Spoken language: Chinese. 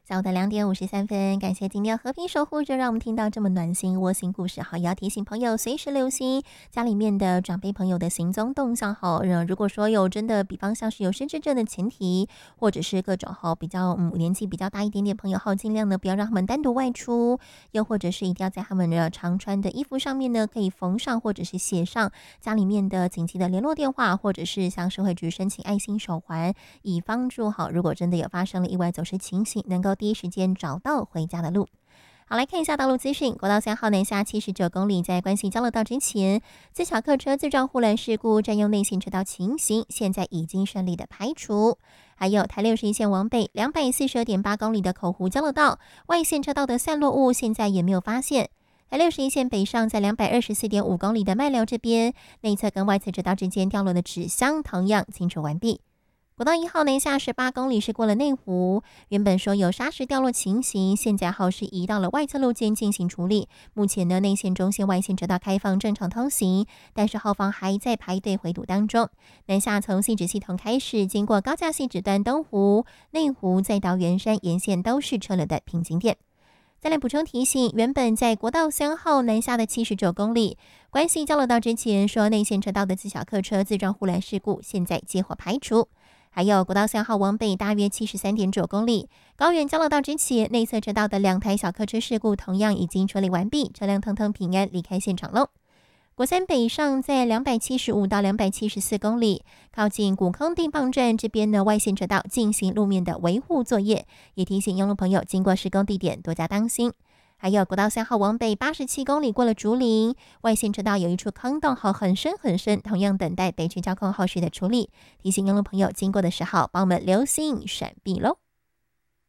下午的2点53分，感谢今天和平守护着，让我们听到这么暖心窝心故事。好，也要提醒朋友随时留心家里面的长辈朋友的行踪动向。好，如果说有真的，比方像是有失智症的前提，或者是各种比较年纪比较大一点点朋友，尽量呢不要让他们单独外出，又或者是一定要在他们的常穿的衣服上面呢可以缝上或者是写上家里面的紧急的联络电话，或者是向社会局申请爱心手环，以帮助如果真的有发生了意外走失情形，能够第一时间找到回家的路。好，来看一下道路资讯。国道3号南下79公里，在关系交流道之前，自小客车自撞护栏事故占用内线车道情形，现在已经顺利的排除。还有台61线往北242.8公里的口湖交流道外线车道的散落物，现在也没有发现。台61线北上在224.5公里的麦寮这边，内侧跟外侧车道之间掉落的纸箱同样清除完毕。国道1号南下18公里是过了内湖，原本说有砂石掉落情形，现在是移到了外侧路肩进行处理。目前呢，内线、中线、外线车道开放正常通行，但是后方还在排队回堵当中。南下从汐止系统开始，经过高架汐止段东湖、内湖，再到圆山沿线都是车流的瓶颈点。再来补充提醒，原本在国道3号南下的79公里，关系交流道之前说内线车道的自小客车自撞护栏事故，现在接火排除。还有国道3号往北大约73.9公里，高原交流道之前内侧车道的2台小客车事故同样已经处理完毕，车辆通通平安离开现场喽。国三北上在275到274公里，靠近古坑地磅站这边的外线车道进行路面的维护作业，也提醒用路朋友经过施工地点多加当心。还有国道3号往北87公里过了竹林，外线车道有一处坑洞很深很深，同样等待北区交控后续的处理，提醒用路朋友经过的时候帮我们留心闪避咯。